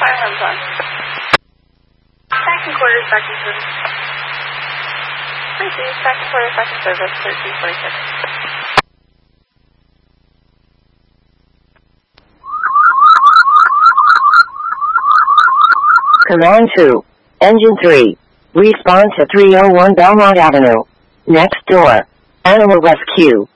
Amazon. Second quarter, second service. Thank you. Second quarter, second service, 1346. Command 2. Engine 3. Respond to 301 Belmont Avenue. Next door. Animal rescue.